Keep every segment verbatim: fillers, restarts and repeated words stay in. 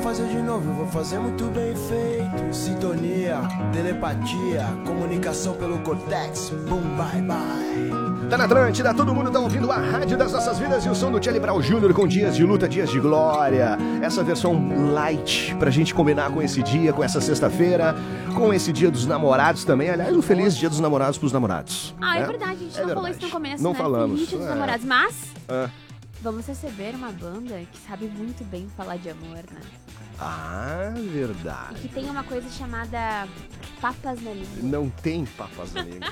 fazer de novo, eu vou fazer muito bem feito. Sintonia, telepatia, comunicação pelo cortex. Boom, bye, bye. Tá na Atlântida, todo mundo tá ouvindo a rádio das nossas vidas e o som do Charlie Brown Júnior com dias de luta, dias de glória. Essa versão light pra gente combinar com esse dia, com essa sexta-feira, com esse dia dos namorados também. Aliás, um feliz dia dos namorados pros namorados. Ah, é, é verdade, a gente é não verdade. falou isso no começo, não né? falamos. Feliz dia dos é. namorados, mas É. vamos receber uma banda que sabe muito bem falar de amor, né? Ah, verdade. E que tem uma coisa chamada papas na língua. Não tem papas na língua.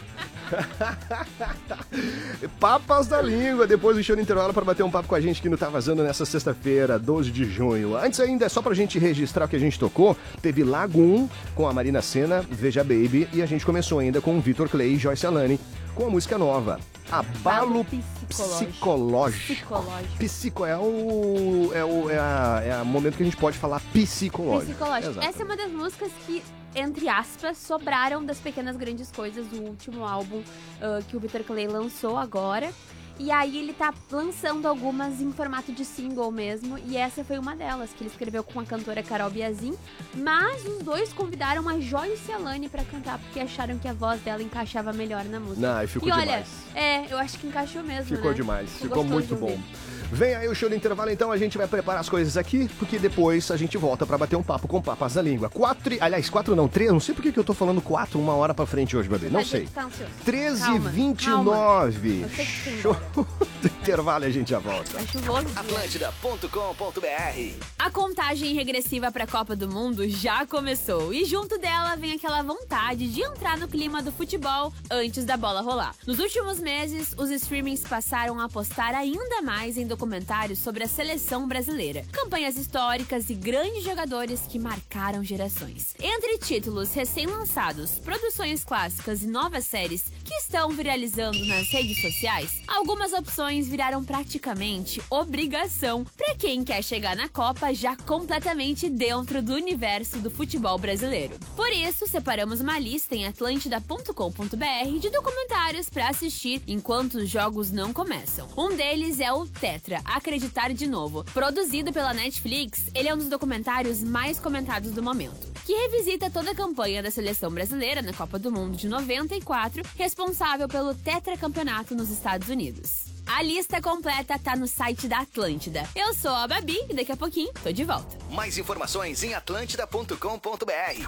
Papas da língua, depois do show no intervalo para bater um papo com a gente que não tá vazando nessa sexta-feira, doze de junho. Antes ainda, só pra gente registrar o que a gente tocou, teve Lagoon com a Marina Sena, Veja Baby, e a gente começou ainda com o Vitor Clay e Joyce Alane com a música nova, Abalo Psicológico. Psicológico. Psico é o é o é a, é a momento que a gente pode falar psicológico. Psicológico. Exato. Essa é uma das músicas que, entre aspas, sobraram das Pequenas Grandes Coisas, do último álbum uh, que o Vitor Clay lançou agora. E aí ele tá lançando algumas em formato de single mesmo, e essa foi uma delas, que ele escreveu com a cantora Carol Biazin, mas os dois convidaram a Joyce Alane pra cantar, porque acharam que a voz dela encaixava melhor na música. Não, e ficou e olha, demais. é, eu acho que encaixou mesmo, Ficou né? demais, Ficou ficou gostoso muito de bom. ouvir. Vem aí o show do intervalo, então a gente vai preparar as coisas aqui, porque depois a gente volta pra bater um papo com Papas da Língua. Quatro, aliás, quatro não, três, não sei por que que eu tô falando quatro uma hora pra frente hoje, bebê, não Mas sei. ele tá ansioso. treze e Calma, vinte e calma. nove. Eu sei que tem Show do intervalo e a gente já volta. Tá chuvoso. Atlântida ponto com ponto br. A contagem regressiva para a Copa do Mundo já começou e junto dela vem aquela vontade de entrar no clima do futebol antes da bola rolar. Nos últimos meses, os streamings passaram a apostar ainda mais em documentários sobre a seleção brasileira, campanhas históricas e grandes jogadores que marcaram gerações. Entre títulos recém-lançados, produções clássicas e novas séries que estão viralizando nas redes sociais, algumas opções viraram praticamente obrigação para quem quer chegar na Copa já completamente dentro do universo do futebol brasileiro. Por isso, separamos uma lista em atlântida ponto com ponto br de documentários para assistir enquanto os jogos não começam. Um deles é o Tetra, Acreditar de Novo. Produzido pela Netflix, ele é um dos documentários mais comentados do momento, que revisita toda a campanha da seleção brasileira na Copa do Mundo de noventa e quatro, responsável pelo tetracampeonato nos Estados Unidos. A lista completa tá no site da Atlântida. Eu sou a Babi e daqui a pouquinho tô de volta. Mais informações em atlântida ponto com ponto br.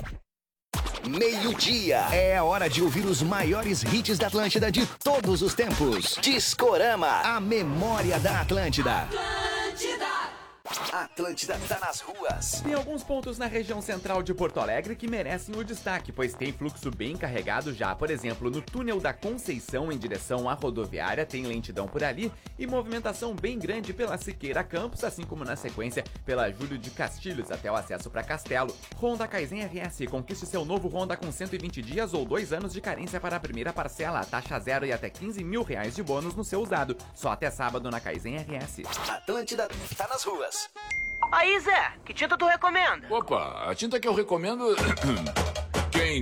Meio-dia. É a hora de ouvir os maiores hits da Atlântida de todos os tempos. Discorama. A memória da Atlântida. Atlântida. Atlântida tá nas ruas. Tem alguns pontos na região central de Porto Alegre que merecem o destaque, pois tem fluxo bem carregado já. Por exemplo, no túnel da Conceição em direção à rodoviária tem lentidão por ali e movimentação bem grande pela Siqueira Campos, assim como na sequência pela Júlio de Castilhos até o acesso para Castelo. Honda Kaizen R S, conquiste seu novo Honda com cento e vinte dias ou dois anos de carência para a primeira parcela, taxa zero e até quinze mil reais de bônus no seu usado. Só até sábado na Kaizen R S. Atlântida tá nas ruas. Aí, Zé, que tinta tu recomenda? Opa, a tinta que eu recomendo... Quem